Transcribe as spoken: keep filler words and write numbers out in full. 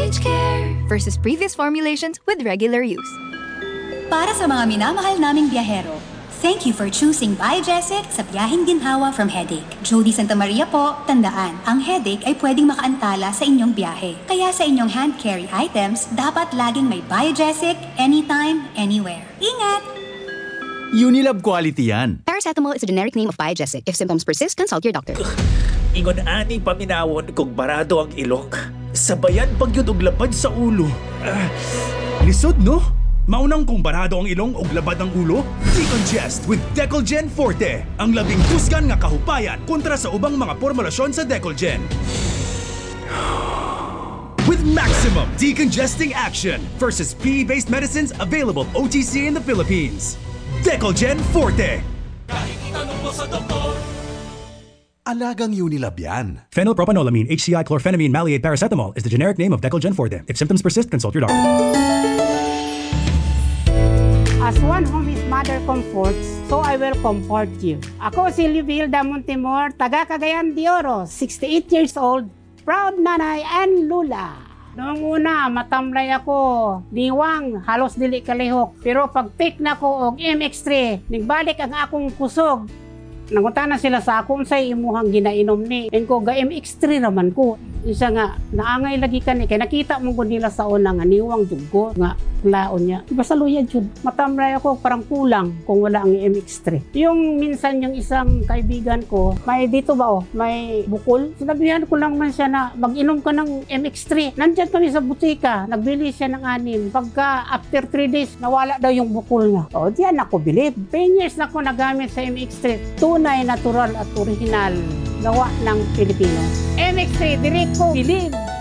Sage Care versus previous formulations with regular use. Para sa mga minamahal naming biyahero, thank you for choosing Biogesic sa biyaheng ginhawa from headache. Jody Santa Maria po, tandaan, ang headache ay pwedeng makaantala sa inyong biyahe. Kaya sa inyong hand carry items, dapat laging may Biogesic, anytime, anywhere. Ingat! Unilab quality yan. Paracetamol is a generic name of Biogesic. If symptoms persist, consult your doctor. Ingon ani paminawon kung barado ang ilok. Sabayan pagyud og lapad sa ulo. Uh, lisod no? Maunang kung barado ang ilong o labad ang ulo? Decongest with Decolgen Forte. Ang labing tusgan nga kahupayan kontra sa ubang mga formulasyon sa Decolgen. With maximum decongesting action versus P E-based medicines available O T C in the Philippines. Decolgen Forte. Kahit itanong mo sa doktor. Alagang Unilab yan. Phenylpropanolamine, H C I chlorphenamine maleate paracetamol is the generic name of Decolgen Forte. If symptoms persist, consult your doctor. As one whom his mother comforts, so I will comfort you. Ako si Livilda Montemor, taga Cagayan de Oro, sixty-eight years old, proud nanay and lula. Noong una, matamlay ako, diwang, halos dili kalihok. Pero pag pick na ko og M X three, nagbalik ang akong kusog. Nangunta na sila sa akong sa imuhang ginainom ni. And ko, ga M X three naman ko. Isa nga, naangay lagi ka ni. Kaya nakita mong ko nila sa una nga, niwang jud ko nga, laon niya. Diba sa luya jud, matamlay ako, parang kulang kung wala ang M X three. Yung minsan yung isang kaibigan ko, may dito ba oh, may bukol. Sinabihan ko lang man siya na mag-inom ka ng M X three. Nandyan kami sa butika, nagbili siya ng anim. Pagka after three days, nawala daw yung bukol niya. O, diyan ako bilib. ten years na ako nagamit sa M X three. Tunay, natural at original. Gawa ng Pilipino. M X three, direct ko, bilib.